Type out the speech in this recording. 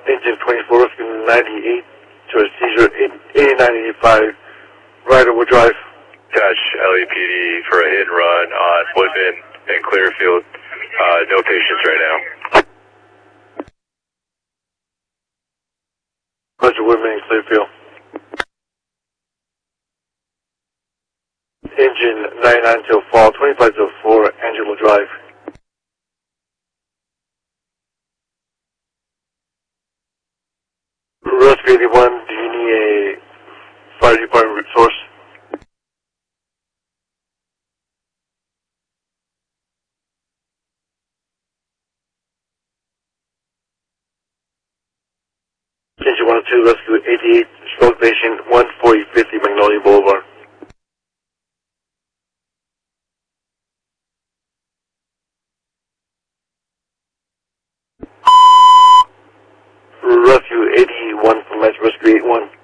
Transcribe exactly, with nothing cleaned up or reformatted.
Engine twenty-four, rescue ninety-eight, to a seizure eighty-nine eighty-five, Ryder will drive. Touch L A P D for a hit and run on Woodman and Clearfield. Uh, no patients right now. Roger, Woodman and Clearfield. Engine ninety-nine till fall, twenty-five till four, Angela Drive. Rescue eighty-one, do you need a fire department source? Engine one oh two, rescue eighty-eight, stroke station one forty fifty Magnolia Boulevard. Rescue eighty-one from Rescue eighty-one.